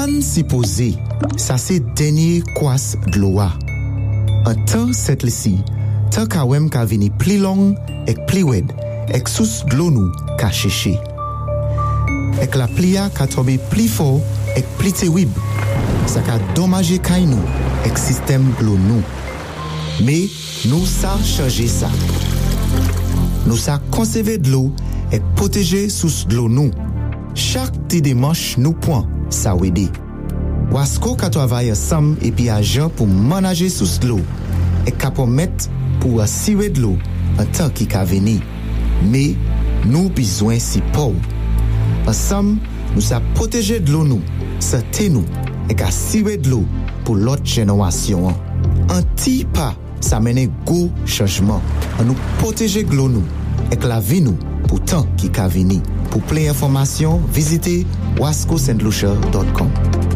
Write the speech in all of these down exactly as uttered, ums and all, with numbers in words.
An si pose, sa se denye kwas dlo a. An tan set lisi, tan ka wem ka vini pli long ek pli wed, ek sous dlo nou ka cheche. Ek la plia ka tobe pli fo ek pli te wib, sa ka domaje kay nou ek sistem dlo nou. Me nou sa chanje sa. Nou sa konseve dlo ek proteje sous dlo nou. Chak ti demanche nou point sa wede. Wasco ka travaye sam epi ajan pou manaje sous dlo ek ka pomet pou asiwe dlo an tan ki ka veni. Me nou bizwen si pou. Ansam nou sa proteje dlo nou, sa te nou ek asiwe dlo pou lot jenerasyon an. An ti pa sa mene go chanjman. An nou proteje dlo nou ek la vi nou pou tan ki ka veni. Pour plus d'informations, visitez wasco st lucia dot com.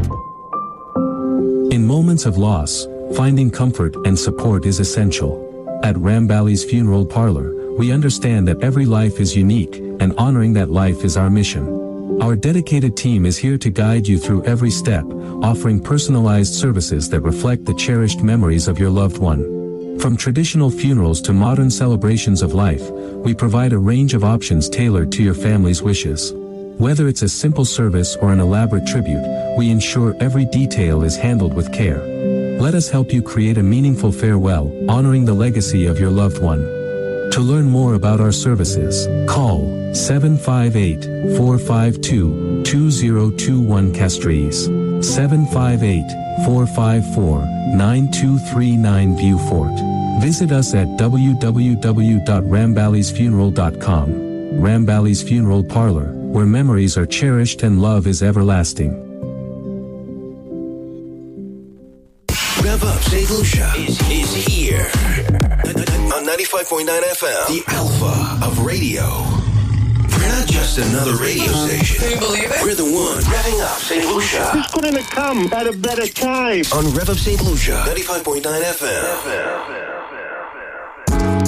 In moments of loss, finding comfort and support is essential. At Rambally's Funeral Parlor, we understand that every life is unique, and honoring that life is our mission. Our dedicated team is here to guide you through every step, offering personalized services that reflect the cherished memories of your loved one. From traditional funerals to modern celebrations of life, we provide a range of options tailored to your family's wishes. Whether it's a simple service or an elaborate tribute, we ensure every detail is handled with care. Let us help you create a meaningful farewell, honoring the legacy of your loved one. To learn more about our services, call seven five eight, four five two, two zero two one Castries, seven five eight, four five four, nine two three nine Viewfort. Visit us at w w w dot ramballys funeral dot com. Rambally's Funeral Parlor, where memories are cherished and love is everlasting. Rev Up Saint Lucia is, is here on ninety-five point nine F M, the alpha of radio. We're not just another radio station. Can you believe it? We're the one revving up Saint Lucia. This couldn't have come at a better time. On Rev Up Saint Lucia, ninety-five point nine F M.